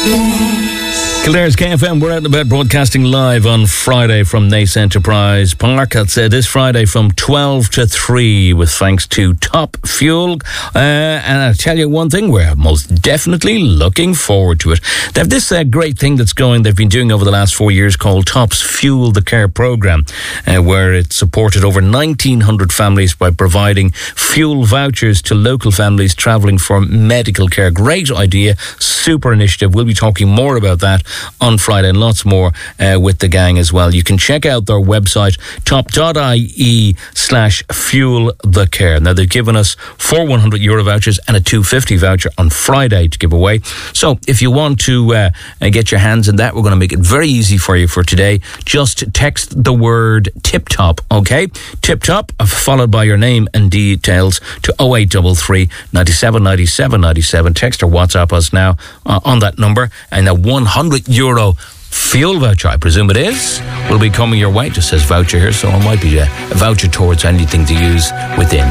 Kildare's KFM, we're out and about broadcasting live on Friday from Nace Enterprise Park. That's this Friday from 12 to 3 with thanks to Top Fuel. And I'll tell you one thing, we're most definitely looking forward to it. They have this great thing they've been doing over the last 4 years called Top's Fuel the Care programme, where it supported over 1,900 families by providing fuel vouchers to local families travelling for medical care. Great idea, super initiative. We'll be talking more about that on Friday and lots more with the gang as well. You can check out their website, top.ie/fuel the care. Now, they've given us 4 €100 vouchers and a €250 voucher on Friday to give away. So if you want to get your hands in that, we're going to make it very easy for you for today. Just text the word tip top, okay? Tip top, followed by your name and details to 0833 97 97 97. Text or WhatsApp us now on that number, and a €100 fuel voucher, I presume it is, will be coming your way. Just says voucher here, so it might be a voucher towards anything to use within